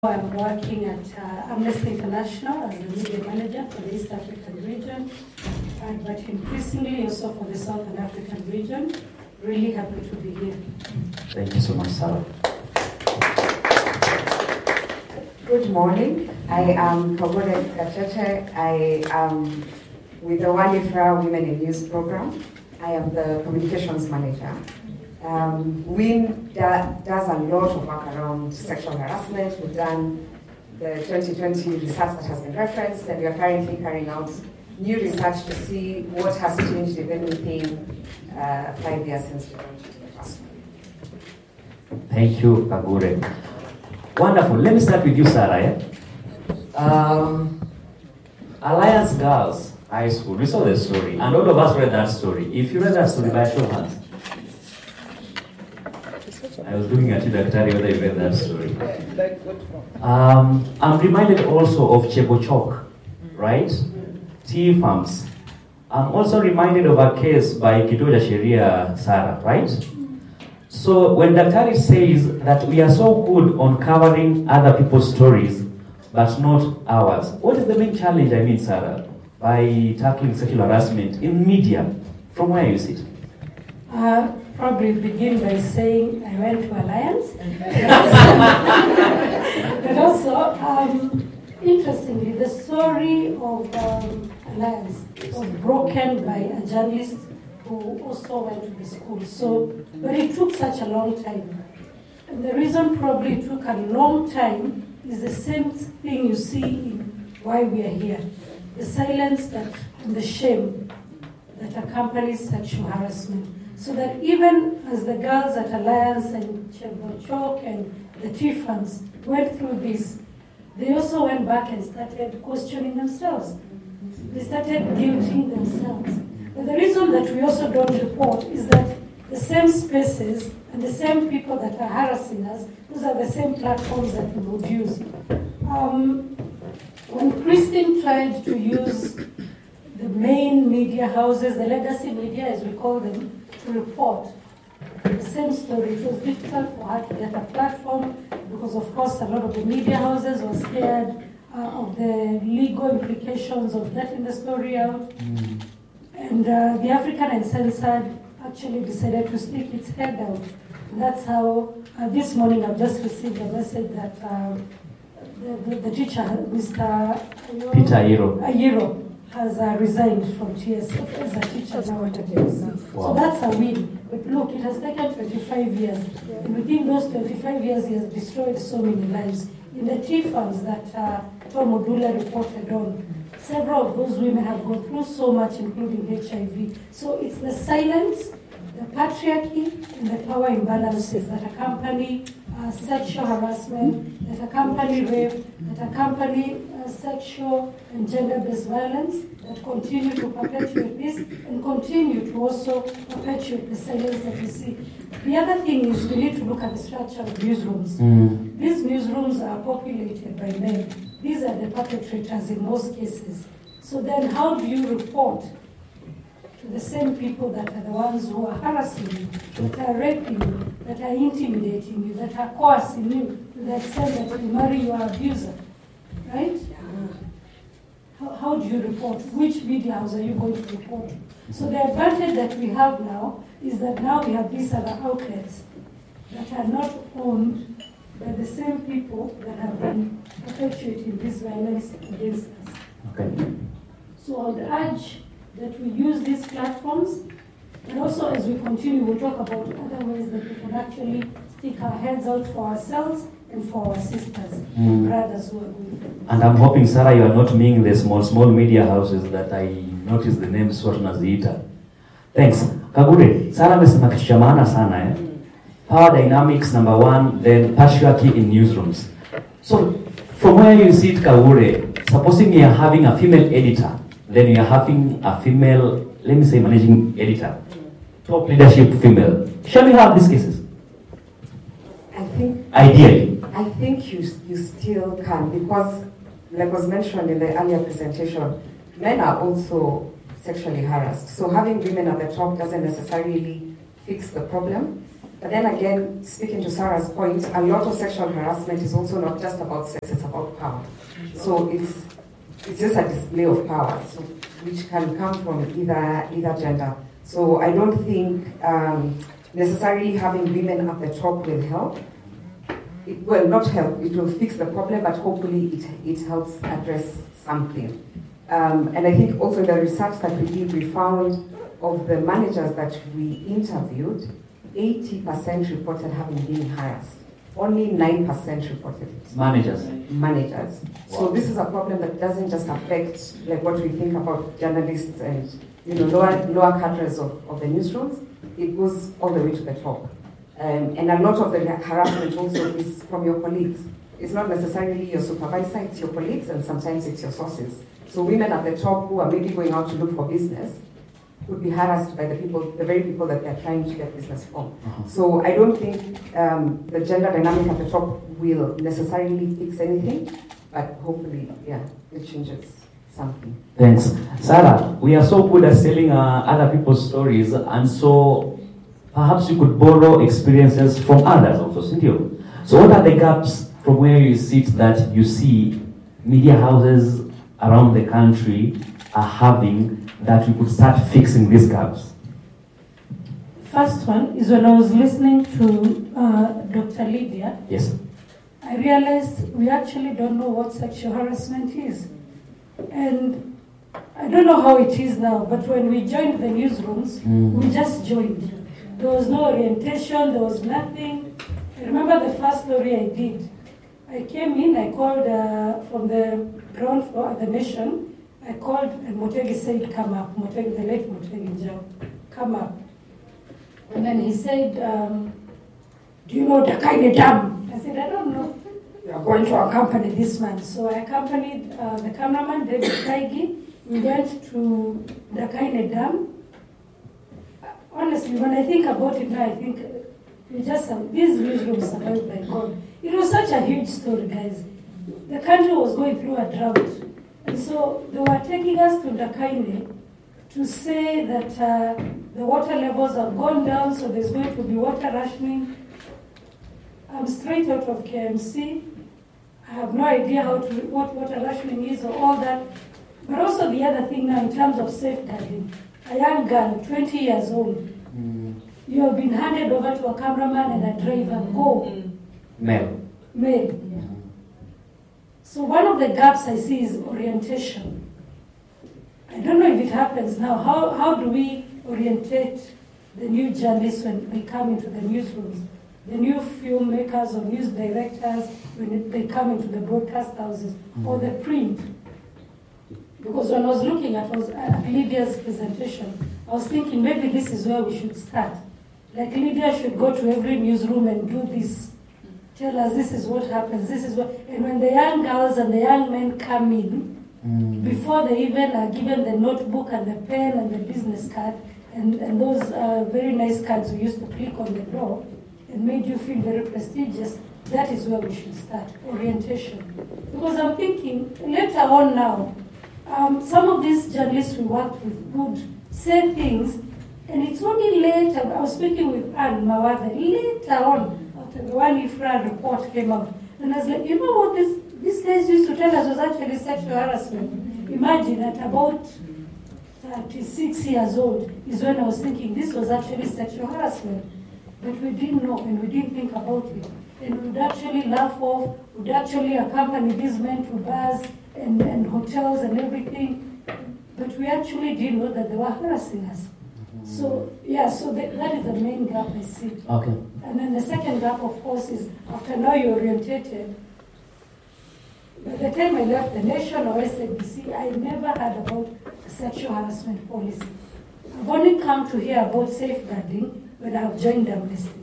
I'm working at Amnesty International as the media manager for the East African region, but increasingly also for the Southern African region. Really happy to be here. Thank you so much, Sarah. Good morning. I am Kagure Kacheche. I am with the Wandifra Women in News program. I am the communications manager. WIN does a lot of work around sexual harassment. We've done the 2020 research that has been referenced, and we are currently carrying out new research to see what has changed, if anything, 5 years since we launched the first one. Thank you, Kagure. Wonderful. Let me start with you, Sarah. Alliance Girls High School. We saw the story, and all of us read that story. If you read that story, by show of hands. I was looking at you, Daktari, whether you read that story. I'm reminded also of Chebochok, right? Tea farms. I'm also reminded of a case by Kituo cha Sheria, Sarah, right? So when Daktari says that we are so good on covering other people's stories, but not ours, what is the main challenge, Sarah, by tackling sexual harassment in media, from where you sit? Probably begin by saying I went to Alliance. But also, interestingly, the story of Alliance was broken by a journalist who also went to the school. But it took such a long time. And the reason probably it took a long time is the same thing you see in why we are here. The silence and the shame that accompanies sexual harassment. So that even as the girls at Alliance and Chebochok and the tea farms went through this, they also went back and started questioning themselves. They started guilting themselves. But the reason that we also don't report is that the same spaces and the same people that are harassing us, those are the same platforms that we would use. When Christine tried to use the main media houses, the legacy media as we call them, to report the same story, it was difficult for her to get a platform because, of course, a lot of the media houses were scared of the legal implications of getting the story out. And the African Uncensored actually decided to stick its head out. And that's how, this morning I've just received a message that the teacher, Mr. Peter Ayiro, has resigned from TSF as a teacher nowadays. Wow. So that's a win. But look, it has taken 25 years. And within those 25 years, he has destroyed so many lives. In the tea farms that Tom Odula reported on, several of those women have gone through so much, including HIV. So it's the silence, the patriarchy, and the power imbalances that accompany sexual harassment, that accompany rape, that accompany sexual and gender-based violence, that continue to perpetuate this and continue to also perpetuate the silence that we see. The other thing is we need to look at the structure of newsrooms. These newsrooms are populated by men. These are the perpetrators in most cases. So then how do you report to the same people that are the ones who are harassing you, that are raping you, that are intimidating you, that are coercing you, to the extent that you marry your abuser, right? How do you report? Which media house are you going to report to? So the advantage that we have now is that now we have these other outlets that are not owned by the same people that have been perpetuating this violence against us. Okay. So I would urge that we use these platforms, and also as we continue, we'll talk about other ways that we can actually stick our heads out for ourselves and for our sisters and brothers who are going through. And I'm hoping, Sarah, you are not meaning the small media houses that I noticed the names what naziita. Thanks. Kagure, Sarah amesema kitu cha maana sana Power dynamics, number one, then patriarchy in newsrooms. So, from where you sit, Kagure, supposing you are having a female editor, then you are having a female, let me say, managing editor, top leadership female. Shall we have these cases? Ideally. I think you still can, because, like was mentioned in the earlier presentation, men are also sexually harassed. So having women at the top doesn't necessarily fix the problem. But then again, speaking to Sarah's point, a lot of sexual harassment is also not just about sex, it's about power. So it's just a display of power, so, which can come from either gender. So I don't think necessarily having women at the top will help. It will not help, it will fix the problem, but hopefully it helps address something. And I think also the research that we did, we found of the managers that we interviewed, 80% reported having been harassed. Only 9% reported it. Managers. Managers. Wow. So this is a problem that doesn't just affect like what we think about journalists and lower cadres of the newsrooms. It goes all the way to the top. And a lot of the harassment also is from your colleagues. It's not necessarily your supervisor, it's your colleagues, and sometimes it's your sources. So women at the top who are maybe going out to look for business would be harassed by the very people that they're trying to get business from. So I don't think the gender dynamic at the top will necessarily fix anything, but hopefully, yeah, it changes something. Thanks. Sarah, we are so good at telling other people's stories, and so perhaps you could borrow experiences from others also, isn't you? So what are the gaps from where you sit that you see media houses around the country are having that we could start fixing these gaps? First one is when I was listening to Dr. Lydia. Yes. I realized we actually don't know what sexual harassment is. And I don't know how it is now, but when we joined the newsrooms, we just joined. There was no orientation, there was nothing. I remember the first story I did. I came in, I called from the ground floor at the Nation. I called and Motegi said, come up. Motegi, the late Motegi Joe, come up. And then he said, do you know Dakaine Dam? I said, I don't know. You are going to accompany this man. So I accompanied the cameraman, David Kaigi. We went to Dakaine Dam. Honestly, when I think about it now, I think these newsrooms survived by God. It was such a huge story, guys. The country was going through a drought. And so they were taking us to Dakaine to say that the water levels have gone down, so there's going to be water rationing. I'm straight out of KMC. I have no idea what water rationing is or all that. But also the other thing now in terms of safeguarding. A young girl, 20 years old, you have been handed over to a cameraman and a driver. Go. Male. So one of the gaps I see is orientation. I don't know if it happens now. How do we orientate the new journalists when they come into the newsrooms? The new filmmakers or news directors when they come into the broadcast houses or the print? Because when I was looking at Lydia's presentation, I was thinking maybe this is where we should start. Like Lydia should go to every newsroom and do this. Tell us this is what happens, this is what... And when the young girls and the young men come in, before they even are given the notebook and the pen and the business card, and those very nice cards we used to click on the door, and made you feel very prestigious, that is where we should start, orientation. Because I'm thinking, later on now, some of these journalists we worked with would say things, and it's only later, I was speaking with Anne Mawatha, later on, after the one IFRA report came out, and I was like, you know what these guys used to tell us was actually sexual harassment. Imagine at about 36 years old is when I was thinking this was actually sexual harassment. But we didn't know and we didn't think about it. And we would actually laugh off, would actually accompany these men to bars and hotels and everything. But we actually didn't know that they were harassing us. So, yeah, so that is the main gap I see. Okay. And then the second gap, of course, is after now you're orientated. By the time I left the Nation or SABC, I never heard about a sexual harassment policy. I've only come to hear about safeguarding when I've joined Amnesty.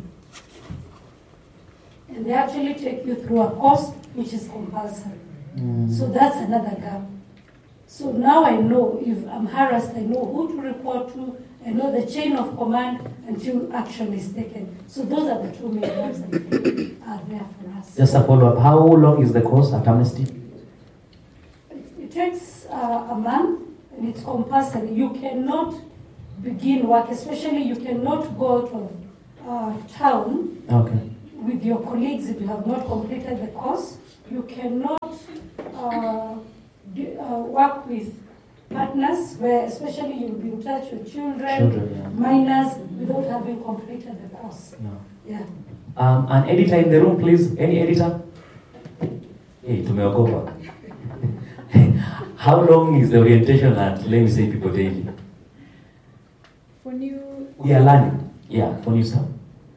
And they actually take you through a course which is compulsory. So that's another gap. So now I know if I'm harassed, I know who to report to, I know the chain of command until action is taken. So those are the two main gaps I think are there for us. Just a follow-up. How long is the course at Amnesty? It takes a month and it's compulsory. You cannot begin work, especially you cannot go out town Okay. with your colleagues if you have not completed the course. You cannot work with partners where especially you'll be in touch with children, minors, without having completed the course. Yeah. An editor in the room, please. Any editor? Hey, tumeogopa. How long is the orientation at, let me say, People Daily? For new... We are learning. Yeah, for new stuff.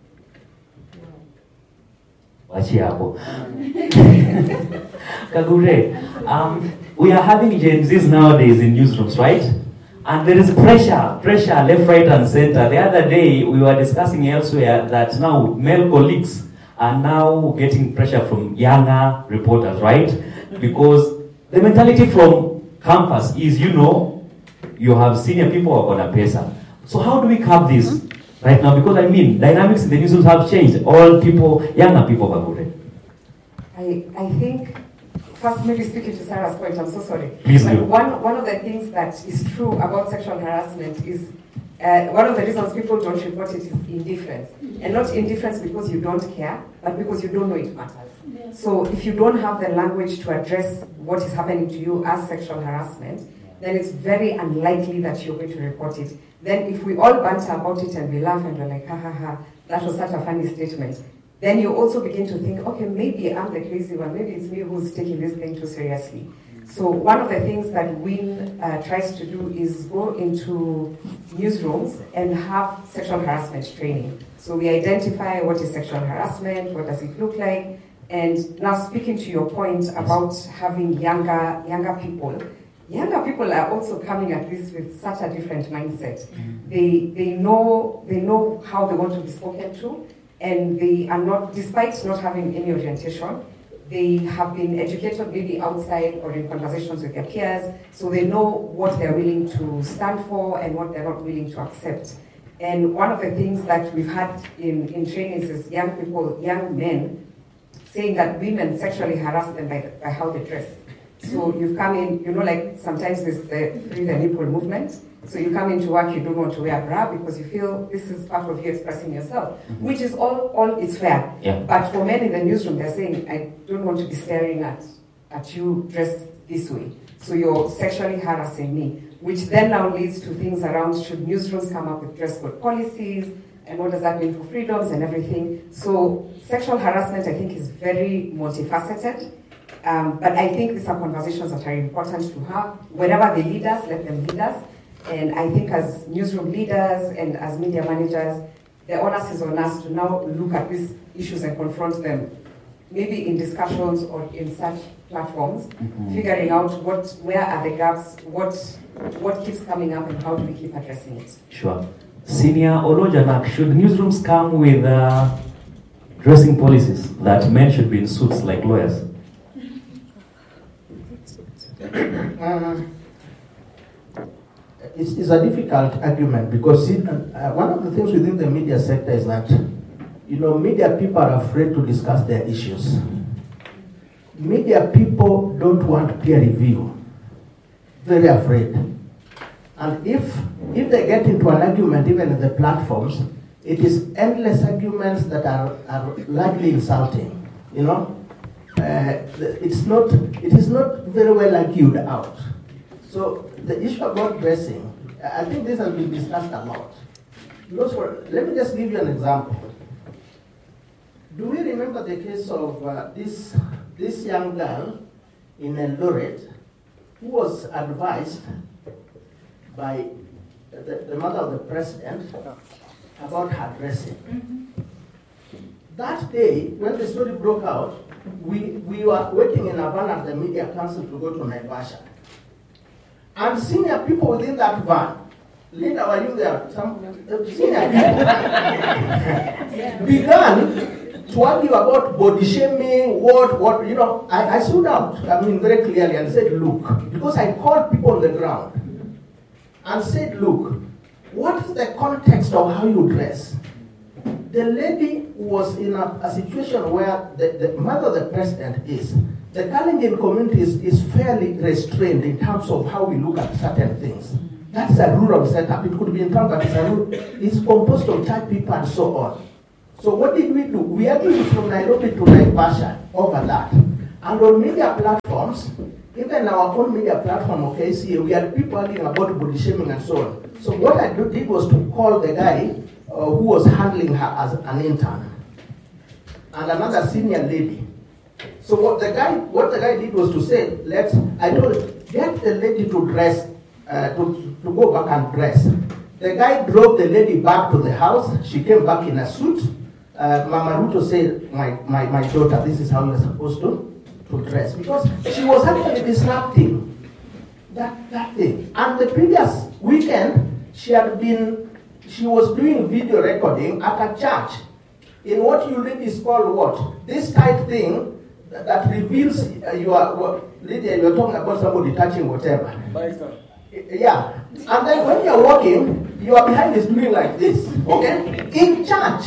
Kagure, we are having Gen Zs nowadays in newsrooms, right? And there is pressure left, right, and center. The other day, we were discussing elsewhere that now male colleagues are now getting pressure from younger reporters, right? Because the mentality from campus is, you have senior people who are going to pesa. So how do we curb this right now? Because dynamics in the newsrooms have changed. All people, younger people are good. I think, first maybe speaking to Sarah's point, I'm so sorry. Please but do. One of the things that is true about sexual harassment is one of the reasons people don't report it is indifference. And not indifference because you don't care, but because you don't know it matters. Yes. So if you don't have the language to address what is happening to you as sexual harassment, then it's very unlikely that you're going to report it. Then if we all banter about it and we laugh and we're like, ha ha ha, that was such a funny statement, then you also begin to think, okay, maybe I'm the crazy one, maybe it's me who's taking this thing too seriously. So one of the things that WIN tries to do is go into newsrooms and have sexual harassment training. So we identify what is sexual harassment, what does it look like, and now speaking to your point about having younger people are also coming at this with such a different mindset. They know how they want to be spoken to, and they are not, despite not having any orientation, they have been educated maybe outside or in conversations with their peers, so they know what they're willing to stand for and what they're not willing to accept. And one of the things that we've had in trainings is young men, saying that women sexually harass them by how they dress. So you've come in, like sometimes there's the free the nipple movement. So you come into work, you don't want to wear a bra because you feel this is part of you expressing yourself, which is all it's fair. Yeah. But for men in the newsroom, they're saying, I don't want to be staring at you dressed this way. So you're sexually harassing me, which then now leads to things around should newsrooms come up with dress code policies, and what does that mean for freedoms and everything. So sexual harassment, I think, is very multifaceted. But I think these are conversations that are important to have. Wherever they lead us, let them lead us. And I think as newsroom leaders and as media managers, the onus is on us to now look at these issues and confront them, maybe in discussions or in such platforms, figuring out where are the gaps, what keeps coming up, and how do we keep addressing it. Sure. Senior Olojanak, should newsrooms come with dressing policies that men should be in suits like lawyers? It's a difficult argument because one of the things within the media sector is that, media people are afraid to discuss their issues. Media people don't want peer review. Very afraid. And if they get into an argument, even in the platforms, it is endless arguments that are largely insulting. It is not very well argued out. So the issue about dressing, I think this has been discussed a lot. Let me just give you an example. Do we remember the case of this young girl in Eldoret who was advised by the mother of the president about her dressing? That day, when the story broke out, we were waiting in Havana at the Media Council to go to Naivasha. And senior people within that van, Linda, were you there? Some senior people began to argue about body shaming, I stood out, very clearly and said, look, because I called people on the ground and said, look, what is the context of how you dress? The lady was in a situation where the mother of the president is. The Kalenjin community is fairly restrained in terms of how we look at certain things. That's a rural setup. It could be in terms of it's composed of church people and so on. So what did we do? We had to move from Nairobi to Naivasha over that. And on media platforms, even our own media platform, KCA, we had people arguing about body shaming and so on. So what I did was to call the guy who was handling her as an intern and another senior lady. So what the guy did was to say, I told him, get the lady to dress, to go back and dress. The guy drove the lady back to the house. She came back in a suit. Mama Ruto said, my daughter, this is how you're supposed to dress. Because she was actually disrupting that thing. And the previous weekend, she was doing video recording at a church in what you read is called what? This type thing that reveals Lydia, you're talking about somebody touching whatever. Yeah. And then when you're walking, your behind is doing like this. Okay? In church.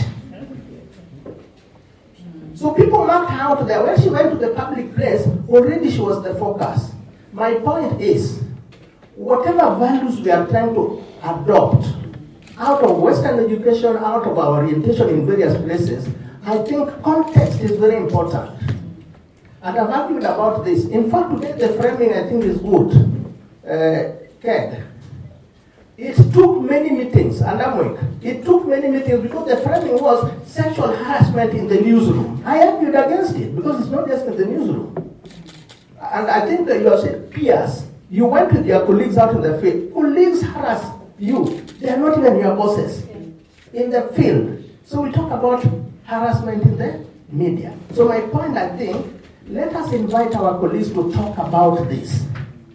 So people marked her out there. When she went to the public place, already she was the focus. My point is, whatever values we are trying to adopt out of Western education, out of our orientation in various places, I think context is very important. And I've argued about this. In fact, today the framing I think is good. Ked. It took many meetings, and it took many meetings because the framing was sexual harassment in the newsroom. I argued against it because it's not just in the newsroom. And I think that you have said peers. You went with your colleagues out in the field. Colleagues harass you. They are not even your bosses in the field. So we talk about harassment in the media. So my point, I think, let us invite our colleagues to talk about this.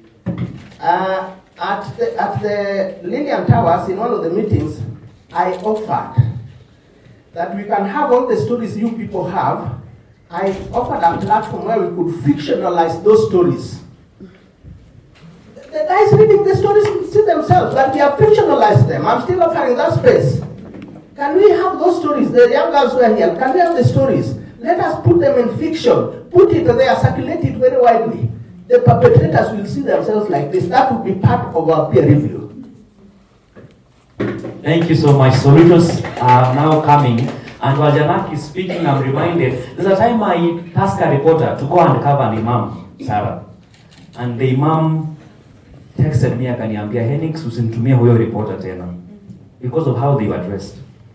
At the Lillian Towers, in one of the meetings, I offered that we can have all the stories you people have. I offered a platform where we could fictionalize those stories. The guys reading the stories see themselves, but we have fictionalized them. I'm still offering that space. Can we have those stories? The young girls who are here, can we have the stories? Let us put them in fiction. Put it there, circulate it very widely. The perpetrators will see themselves like this. That would be part of our peer review. Thank you so much. Solutions are now coming. And while Janak is speaking, I'm reminded, there's a time I tasked a reporter to go and cover an imam, Sarah. And the imam texted me akaniambia, Henix, usinitumie huyo reporter tena. Because of how they were dressed.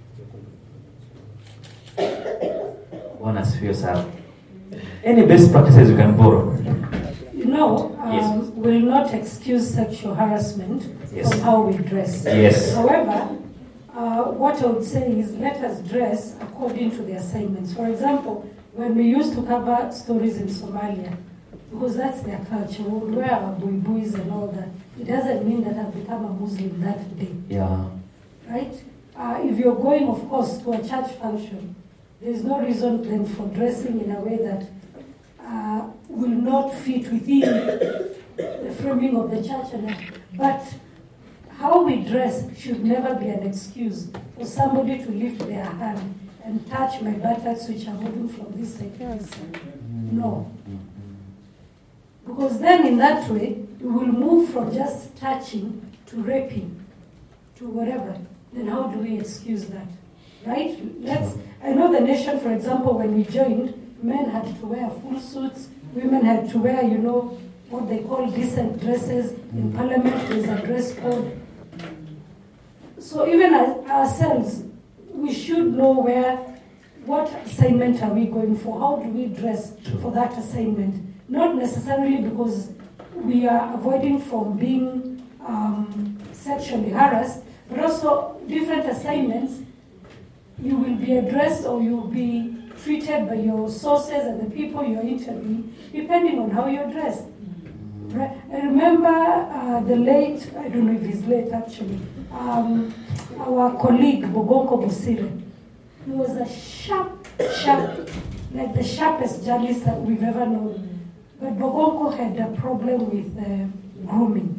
One as few, Sarah. Any best practices you can borrow? Yes. Will not excuse sexual harassment from how we dress. Yes. However, what I would say is let us dress according to the assignments. For example, when we used to cover stories in Somalia, because that's their culture, we would wear our buibus and all that. It doesn't mean that I've become a Muslim that day. Yeah. Right? If you're going, of course, to a church function, there's no reason then for dressing in a way that will not fit within the framing of the church. But how we dress should never be an excuse for somebody to lift their hand and touch my buttocks, which are moving from this side to this side. No. Because then in that way, we will move from just touching to raping, to whatever. Then how do we excuse that? Right? I know the nation, for example, when we joined, men had to wear full suits, women had to wear, what they call decent dresses. In parliament, there's a dress code. So even ourselves, we should know what assignment are we going for? How do we dress for that assignment? Not necessarily because we are avoiding from being sexually harassed, but also different assignments. You will be addressed or you will be treated by your sources and the people you're interviewing, depending on how you're dressed. Right? I remember the late, I don't know if he's late actually, our colleague, Bogonko Bosire. He was a sharp, like the sharpest journalist that we've ever known. But Bogonko had a problem with grooming.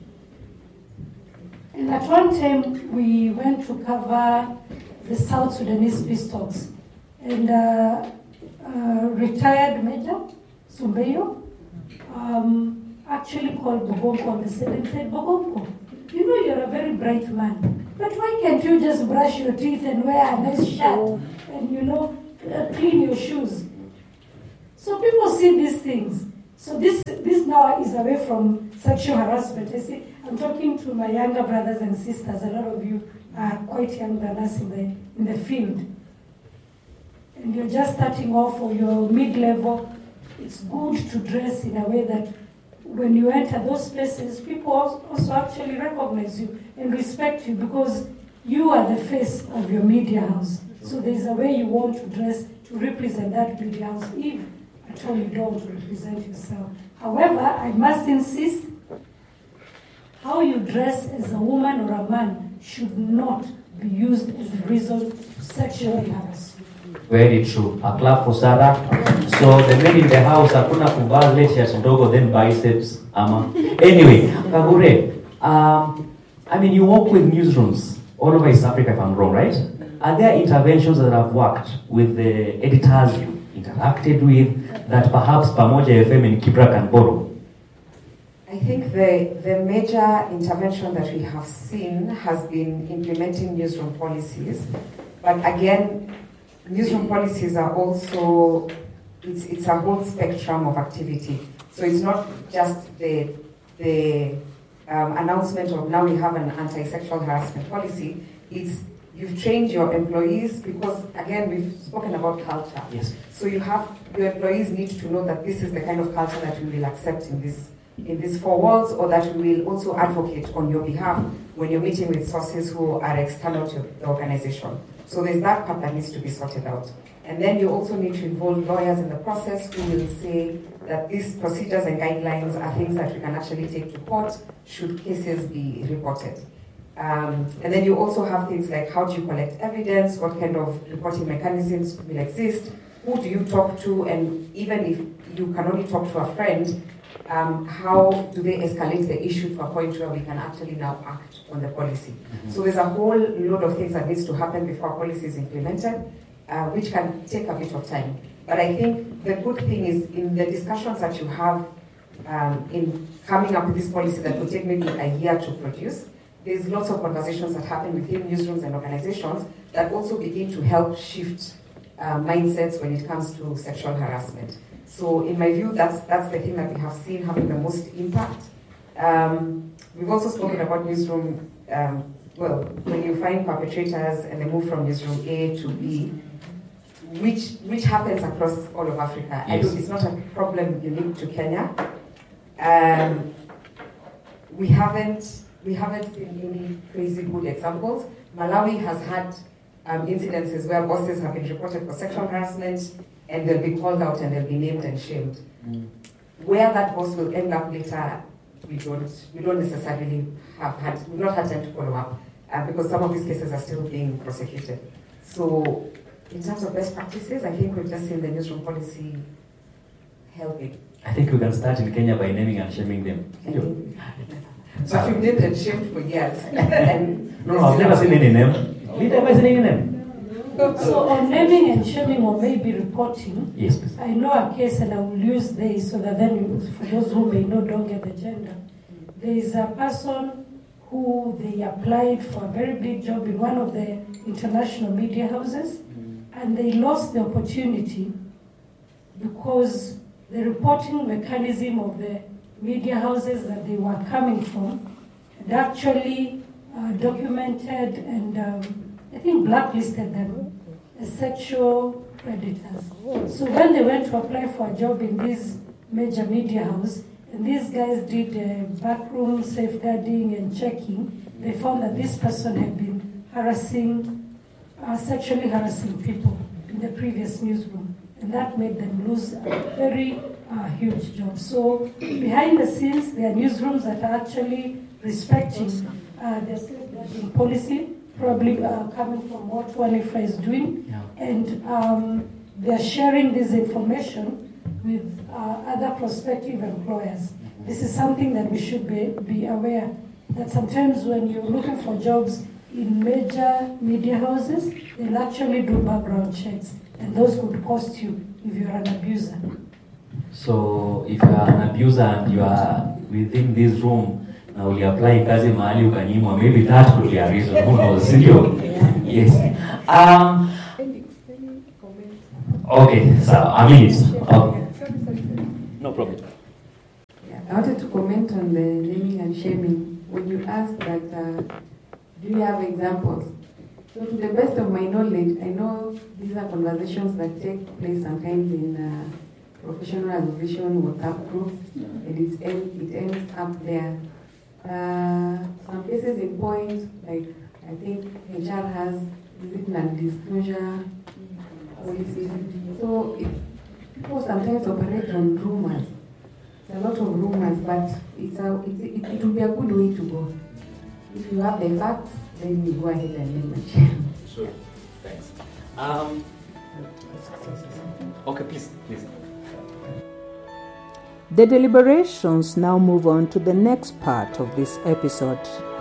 And at one time, we went to cover the South Sudanese peace talks. And retired Major Sumbeyo actually called Bogonko on the set and said, Bogonko, you're a very bright man, but why can't you just brush your teeth and wear a nice shirt and clean your shoes. So people see these things. So this now is away from sexual harassment. I'm talking to my younger brothers and sisters. A lot of you are quite young than us in the field. And you're just starting off or you're mid-level. It's good to dress in a way that when you enter those spaces, people also actually recognize you and respect you because you are the face of your media house. So there's a way you want to dress to represent that media house, if at all you don't represent yourself. However, I must insist, how you dress as a woman or a man should not be used as a reason to sexually harass you. Very true. A clap for Sarah. So the men in the house, hakuna kuvaa lashes ndogo then biceps. Anyway, Kagure, you work with newsrooms all over East Africa, if I'm wrong, right? Are there interventions that have worked with the editors you interacted with that perhaps Pamoja FM and Kibra can borrow? I think the major intervention that we have seen has been implementing newsroom policies. But again, newsroom policies are also, it's a whole spectrum of activity. So it's not just the announcement of now we have an anti-sexual harassment policy. It's you've trained your employees because, again, we've spoken about culture. Yes. So your employees need to know that this is the kind of culture that we will accept in these four walls, or that we will also advocate on your behalf when you're meeting with sources who are external to the organization. So there's that part that needs to be sorted out. And then you also need to involve lawyers in the process who will say that these procedures and guidelines are things that we can actually take to court should cases be reported. And then you also have things like how do you collect evidence, what kind of reporting mechanisms will exist, who do you talk to, and even if you can only talk to a friend, how do they escalate the issue to a point where we can actually now act on the policy. Mm-hmm. So there's a whole load of things that needs to happen before a policy is implemented, which can take a bit of time. But I think the good thing is in the discussions that you have in coming up with this policy that will take maybe a year to produce, there's lots of conversations that happen within newsrooms and organizations that also begin to help shift mindsets when it comes to sexual harassment. So in my view, that's the thing that we have seen having the most impact. We've also spoken about newsroom, when you find perpetrators and they move from newsroom A to B, which happens across all of Africa. Yes. It's not a problem unique to Kenya. We haven't seen any crazy good examples. Malawi has had incidences where bosses have been reported for sexual harassment and they'll be called out and they'll be named and shamed. Mm. Where that boss will end up later, we don't necessarily we've not had time to follow up because some of these cases are still being prosecuted. So in terms of best practices, I think we've just seen the newsroom policy helping. I think we can start in Kenya by naming and shaming them. But we've named and shamed for years. No, I've never seen any name. Did I ever see any name? So on naming and shaming or maybe reporting, yes, please. I know a case and I will use this so that then for those who may know don't get the gender. There is a person who they applied for a very big job in one of the international media houses and they lost the opportunity because the reporting mechanism of the media houses that they were coming from had actually documented and I think blacklisted them as sexual predators. So when they went to apply for a job in this major media house, and these guys did backroom safeguarding and checking, they found that this person had been sexually harassing people in the previous newsroom. And that made them lose a very huge job. So behind the scenes, there are newsrooms that are actually respecting their safeguarding policy, probably coming from what Wanifa is doing. Yeah. And they're sharing this information with other prospective employers. This is something that we should be aware that sometimes when you're looking for jobs in major media houses, they'll actually do background checks, and those could cost you if you're an abuser. So if you are an abuser and you are within this room, now we apply kazi mahali ukanyimwa, maybe that could be a reason. Who knows? Yes. Okay, so a minute. Okay. Sorry. No problem. Yeah, I wanted to comment on the naming and shaming. When you asked that, do you have examples? So to the best of my knowledge, I know these are conversations that take place sometimes in professional association WhatsApp groups, and it ends up there. Some cases in point, like I think HR has non-disclosure policies. So people sometimes operate on rumors. There's a lot of rumors, but it will be a good way to go. If you have the facts, then you go ahead and name and share. Sure. Thanks. Okay, please. The deliberations now move on to the next part of this episode.